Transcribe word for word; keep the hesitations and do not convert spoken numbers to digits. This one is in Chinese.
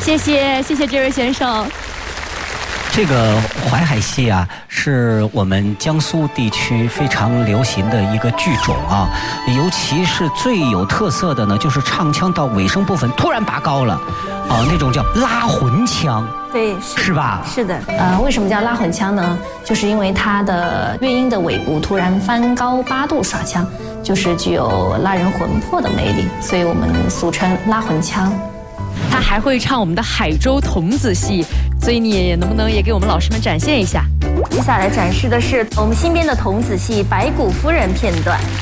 谢谢谢谢这位选手。 这个淮海戏啊，是我们江苏地区非常流行的一个剧种啊，尤其是最有特色的呢，就是唱腔到尾声部分突然拔高了，啊，那种叫拉魂腔。 对，是, 是吧？ 是的。呃，为什么叫拉魂腔呢？就是因为它的乐音的尾部突然翻高八度耍腔，就是具有拉人魂魄的魅力，所以我们俗称拉魂腔。 他还会唱我们的海州童子戏，所以你能不能也给我们老师们展现一下？ 接下来展示的是我们新编的童子戏《白骨夫人》片段。